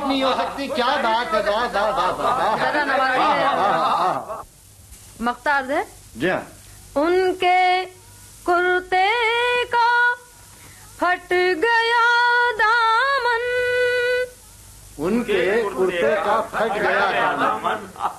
नहीं हो सकती। क्या बात है, मख्तार है जी हाँ। उनके कुर्ते का फट गया दामन, उनके कुर्ते का फट गया दामन।